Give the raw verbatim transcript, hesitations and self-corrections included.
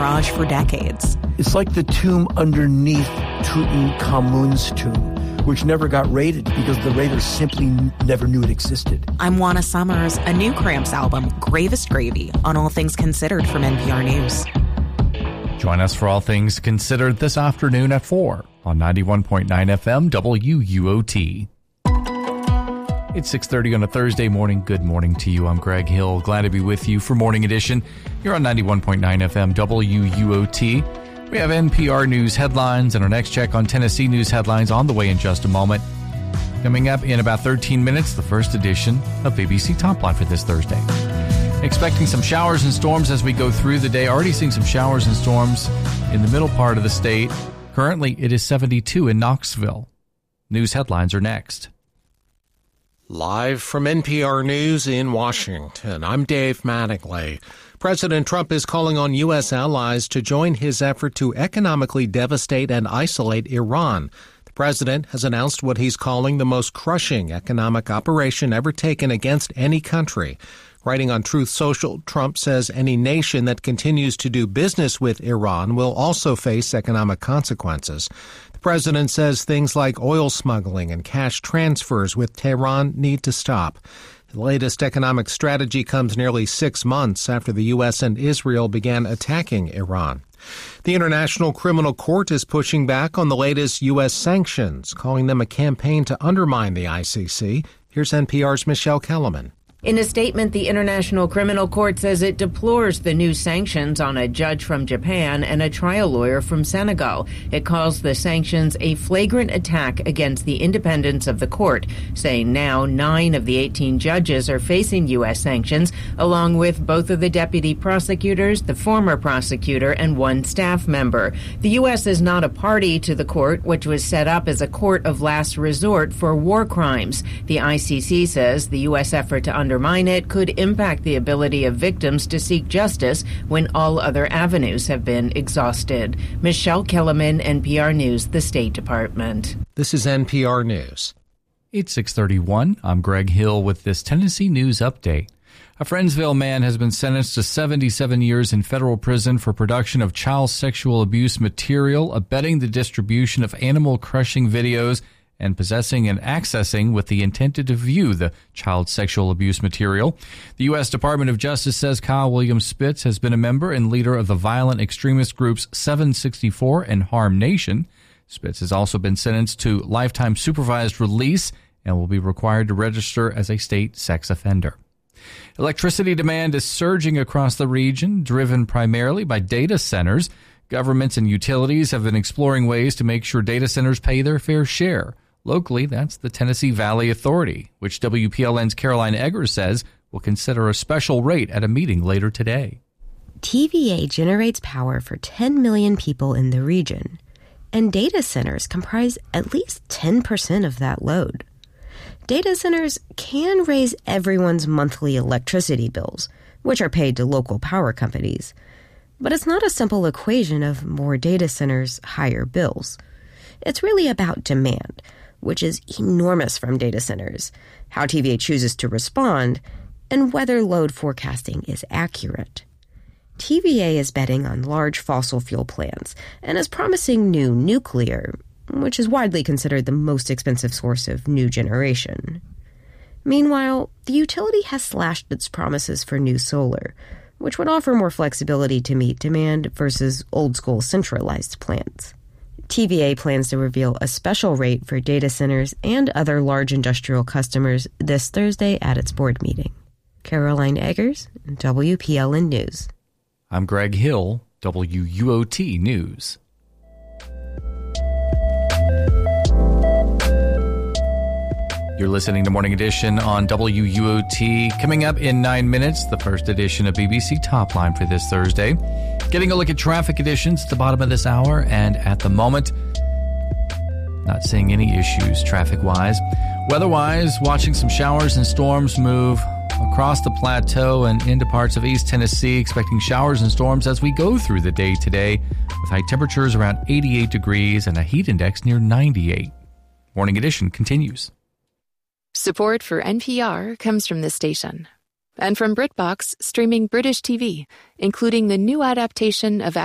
mirage for decades. It's like the tomb underneath Tutankhamun's tomb, which never got raided because the raiders simply n- never knew it existed. I'm Juana Summers. A new Cramps album, Gravest Gravy, on All Things Considered from N P R News. Join us for All Things Considered this afternoon at four on ninety-one point nine F M W U O T. It's six thirty on a Thursday morning. Good morning to you. I'm Greg Hill. Glad to be with you for Morning Edition. You're on ninety-one point nine F M W U O T. We have N P R News headlines and our next check on Tennessee news headlines on the way in just a moment. Coming up in about thirteen minutes, the first edition of B B C Top Line for this Thursday. Expecting some showers and storms as we go through the day. Already seeing some showers and storms in the middle part of the state. Currently, it is seventy-two in Knoxville. News headlines are next. Live from N P R News in Washington, I'm Dave Mattingly. President Trump is calling on U S allies to join his effort to economically devastate and isolate Iran. The president has announced what he's calling the most crushing economic operation ever taken against any country. Writing on Truth Social, Trump says any nation that continues to do business with Iran will also face economic consequences. The president says things like oil smuggling and cash transfers with Tehran need to stop. The latest economic strategy comes nearly six months after the U S and Israel began attacking Iran. The International Criminal Court is pushing back on the latest U S sanctions, calling them a campaign to undermine the I C C. Here's N P R's Michelle Kellerman. In a statement, the International Criminal Court says it deplores the new sanctions on a judge from Japan and a trial lawyer from Senegal. It calls the sanctions a flagrant attack against the independence of the court, saying now nine of the eighteen judges are facing U S sanctions, along with both of the deputy prosecutors, the former prosecutor, and one staff member. The U S is not a party to the court, which was set up as a court of last resort for war crimes. The I C C says the U S effort to under Undermine it could impact the ability of victims to seek justice when all other avenues have been exhausted. Michelle Kellerman, N P R News, the State Department. This is N P R News. It's six thirty-one. I'm Greg Hill with this Tennessee News Update. A Friendsville man has been sentenced to seventy-seven years in federal prison for production of child sexual abuse material, abetting the distribution of animal-crushing videos, and possessing and accessing with the intent to view the child sexual abuse material. The U S Department of Justice says Kyle William Spitz has been a member and leader of the violent extremist groups seven sixty-four and Harm Nation. Spitz has also been sentenced to lifetime supervised release and will be required to register as a state sex offender. Electricity demand is surging across the region, driven primarily by data centers. Governments and utilities have been exploring ways to make sure data centers pay their fair share. Locally, that's the Tennessee Valley Authority, which W P L N's Caroline Eggers says will consider a special rate at a meeting later today. T V A generates power for ten million people in the region, and data centers comprise at least ten percent of that load. Data centers can raise everyone's monthly electricity bills, which are paid to local power companies. But it's not a simple equation of more data centers, higher bills. It's really about demand, which is enormous from data centers, how T V A chooses to respond, and whether load forecasting is accurate. T V A is betting on large fossil fuel plants and is promising new nuclear, which is widely considered the most expensive source of new generation. Meanwhile, the utility has slashed its promises for new solar, which would offer more flexibility to meet demand versus old-school centralized plants. T V A plans to reveal a special rate for data centers and other large industrial customers this Thursday at its board meeting. Caroline Eggers, W P L N News. I'm Greg Hill, W U O T News. You're listening to Morning Edition on W U O T. Coming up in nine minutes, the first edition of B B C Top Line for this Thursday. Getting a look at traffic conditions at the bottom of this hour, and at the moment, not seeing any issues traffic-wise. Weather-wise, watching some showers and storms move across the plateau and into parts of East Tennessee, expecting showers and storms as we go through the day today, with high temperatures around eighty-eight degrees and a heat index near ninety-eight. Morning Edition continues. Support for N P R comes from this station and from BritBox, streaming British T V, including the new adaptation of